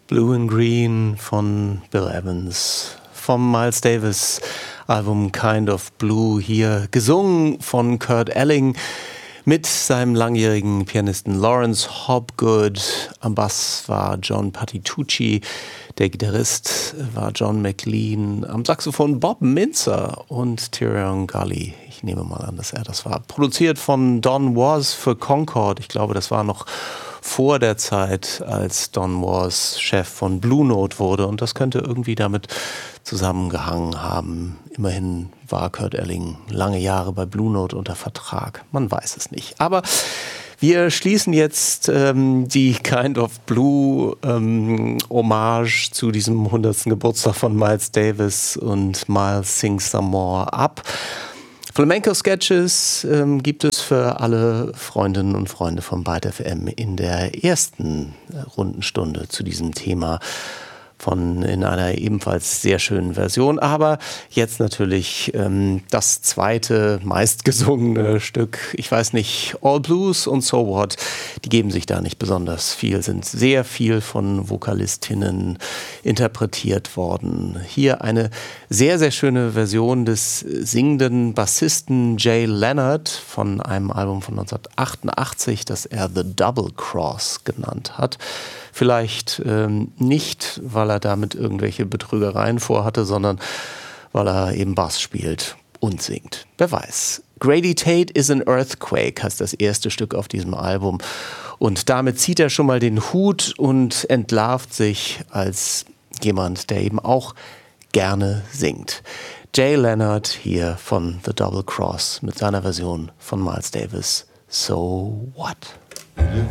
Blue and Green von Bill Evans, vom Miles Davis Album Kind of Blue, hier gesungen von Kurt Elling mit seinem langjährigen Pianisten Lawrence Hobgood. Am Bass war John Patitucci, der Gitarrist war John McLean, am Saxophon Bob Mintzer und Tyrone Gully. Ich nehme mal an, dass er das war. Produziert von Don Was für Concord. Ich glaube, das war noch vor der Zeit, als Don Was Chef von Blue Note wurde. Und das könnte irgendwie damit zusammengehangen haben. Immerhin war Kurt Elling lange Jahre bei Blue Note unter Vertrag. Man weiß es nicht. Aber wir schließen jetzt die Kind of Blue Hommage zu diesem 100. Geburtstag von Miles Davis und Miles Sings Some More ab. Flamenco-Sketches gibt es für alle Freundinnen und Freunde von Byte FM in der ersten Rundenstunde zu diesem Thema in einer ebenfalls sehr schönen Version. Aber jetzt natürlich das zweite meistgesungene Stück. Ich weiß nicht, All Blues und So What, die geben sich da nicht besonders viel, sind sehr viel von Vokalistinnen interpretiert worden. Hier eine sehr, sehr schöne Version des singenden Bassisten Jay Leonard von einem Album von 1988, das er The Double Cross genannt hat. Vielleicht nicht, weil er damit irgendwelche Betrügereien vorhatte, sondern weil er eben Bass spielt und singt. Wer weiß. Grady Tate is an Earthquake heißt das erste Stück auf diesem Album. Und damit zieht er schon mal den Hut und entlarvt sich als jemand, der eben auch gerne singt. Jay Leonard hier von The Double Cross mit seiner Version von Miles Davis. So What? You